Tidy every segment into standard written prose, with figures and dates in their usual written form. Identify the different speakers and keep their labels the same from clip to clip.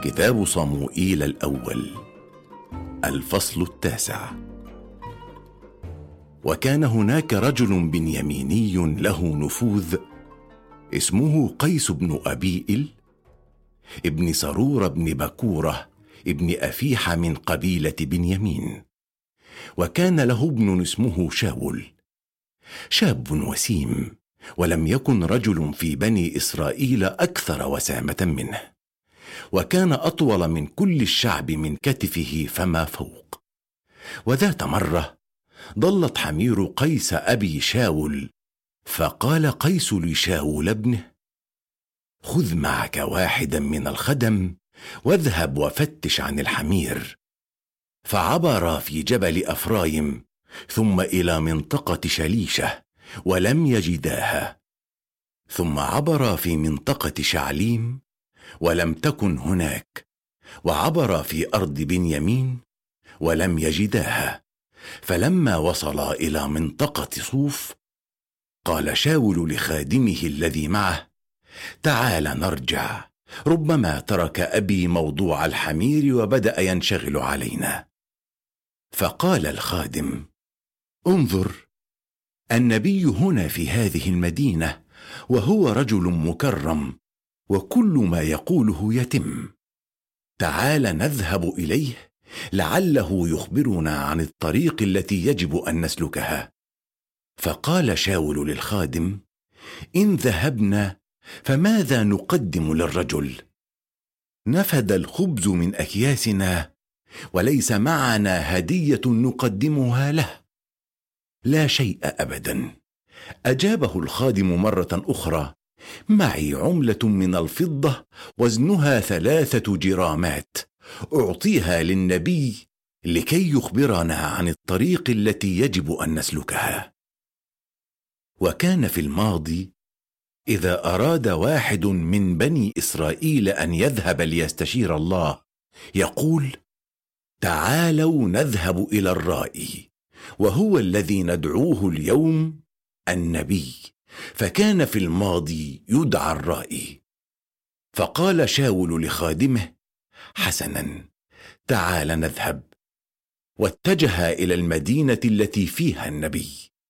Speaker 1: كتاب صموئيل الأول، الفصل 9. وكان هناك رجل بنياميني له نفوذ اسمه قيس بن أبيئل ابن سرور بن بكورة ابن أفيح من قبيلة بنيامين. وكان له ابن اسمه شاول، شاب وسيم، ولم يكن رجل في بني إسرائيل أكثر وسامة منه، وكان أطول من كل الشعب من كتفه فما فوق. وذات مرة ضلت حمير قيس أبي شاول، فقال قيس لشاول ابنه: خذ معك واحدا من الخدم واذهب وفتش عن الحمير. فعبر في جبل أفرايم ثم إلى منطقة شليشة ولم يجداها، ثم عبر في منطقة شعليم ولم تكن هناك، وعبر في أرض بنيامين ولم يجداها. فلما وصلا إلى منطقة صوف قال شاول لخادمه الذي معه: تعال نرجع، ربما ترك أبي موضوع الحمير وبدأ ينشغل علينا. فقال الخادم: انظر، النبي هنا في هذه المدينة، وهو رجل مكرم، وكل ما يقوله يتم. تعال نذهب إليه لعله يخبرنا عن الطريق التي يجب أن نسلكها. فقال شاول للخادم: إن ذهبنا فماذا نقدم للرجل؟ نفد الخبز من أكياسنا وليس معنا هدية نقدمها له. لا شيء أبدا. أجابه الخادم مرة أخرى: معي عملة من الفضة وزنها 3 جرامات، أعطيها للنبي لكي يخبرنا عن الطريق التي يجب أن نسلكها. وكان في الماضي إذا أراد واحد من بني إسرائيل أن يذهب ليستشير الله يقول: تعالوا نذهب إلى الرائي، وهو الذي ندعوه اليوم النبي. فكان في الماضي يدعى الرائي. فقال شاول لخادمه: حسنا، تعال نذهب. واتجه إلى المدينة التي فيها النبي.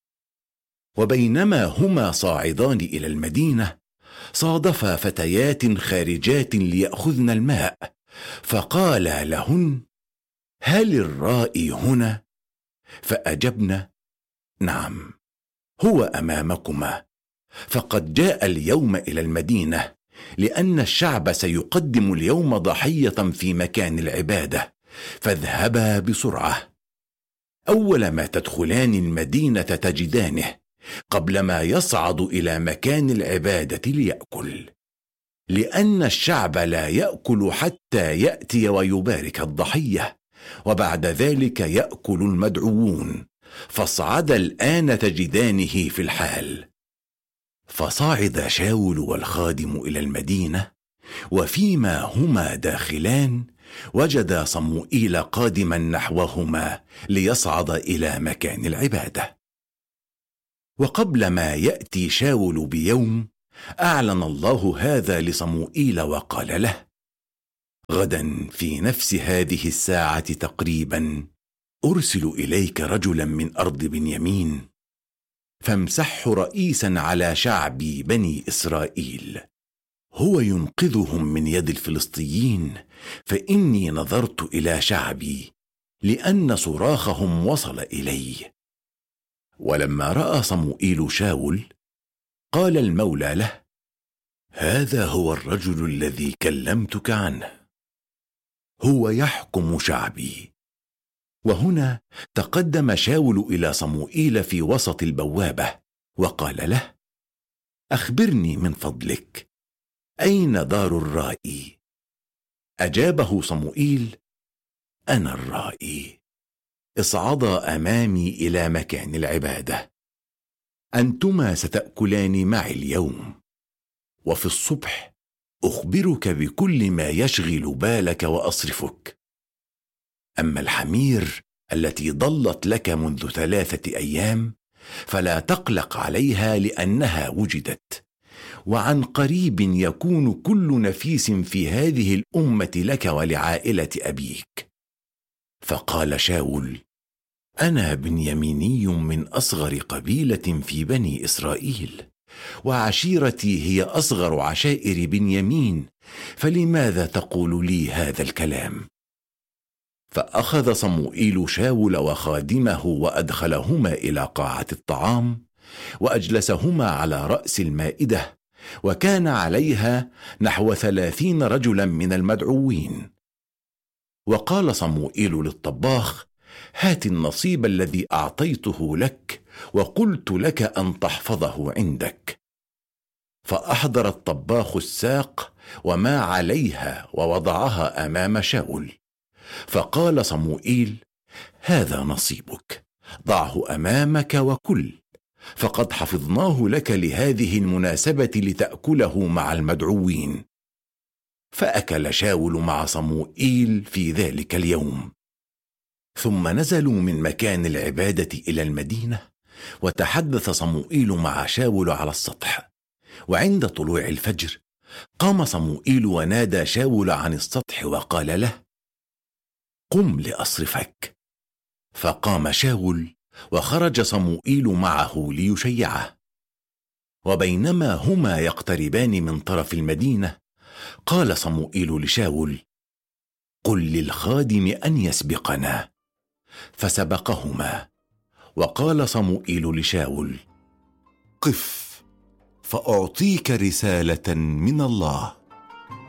Speaker 1: وبينما هما صاعدان إلى المدينة صادفا فتيات خارجات ليأخذن الماء، فقال لهن: هل الرائي هنا؟ فأجبن: نعم، هو أمامكما، فقد جاء اليوم إلى المدينة، لأن الشعب سيقدم اليوم ضحية في مكان العبادة، فاذهبا بسرعة. أول ما تدخلان المدينة تجدانه قبل ما يصعد إلى مكان العبادة ليأكل، لأن الشعب لا يأكل حتى يأتي ويبارك الضحية، وبعد ذلك يأكل المدعوون. فاصعد الآن تجدانه في الحال. فصعد شاول والخادم إلى المدينة، وفيما هما داخلان وجدا صموئيل قادما نحوهما ليصعد إلى مكان العبادة. وقبل ما يأتي شاول بيوم أعلن الله هذا لصموئيل وقال له: غدا في نفس هذه الساعة تقريبا أرسل إليك رجلا من أرض بنيامين، فامسحه رئيسا على شعب بني إسرائيل، هو ينقذهم من يد الفلسطيين، فإني نظرت إلى شعبي لأن صراخهم وصل إلي. ولما رأى صموئيل شاول قال المولى له: هذا هو الرجل الذي كلمتك عنه، هو يحكم شعبي. وهنا تقدم شاول إلى صموئيل في وسط البوابة وقال له: أخبرني من فضلك، أين دار الرائي؟ أجابه صموئيل: أنا الرائي، اصعدا أمامي إلى مكان العبادة. أنتما ستأكلان معي اليوم، وفي الصبح أخبرك بكل ما يشغل بالك وأصرفك. أما الحمير التي ضلت لك منذ 3 أيام فلا تقلق عليها، لأنها وجدت، وعن قريب يكون كل نفيس في هذه الأمة لك ولعائلة أبيك. فقال شاول: أنا بنياميني من أصغر قبيلة في بني إسرائيل، وعشيرتي هي أصغر عشائر بنيامين، فلماذا تقول لي هذا الكلام؟ فأخذ صموئيل شاول وخادمه وأدخلهما إلى قاعة الطعام، وأجلسهما على رأس المائدة، وكان عليها نحو 30 رجلا من المدعوين. وقال صموئيل للطباخ: هات النصيب الذي أعطيته لك وقلت لك أن تحفظه عندك. فأحضر الطباخ الساق وما عليها ووضعها أمام شاول. فقال صموئيل: هذا نصيبك، ضعه أمامك وكل، فقد حفظناه لك لهذه المناسبة لتأكله مع المدعوين. فأكل شاول مع صموئيل في ذلك اليوم. ثم نزلوا من مكان العبادة إلى المدينة، وتحدث صموئيل مع شاول على السطح. وعند طلوع الفجر قام صموئيل ونادى شاول عن السطح وقال له: قم لأصرفك. فقام شاول، وخرج صموئيل معه ليشيعه. وبينما هما يقتربان من طرف المدينة قال صموئيل لشاول: قل للخادم أن يسبقنا. فسبقهما. وقال صموئيل لشاول: قف فأعطيك رسالة من الله.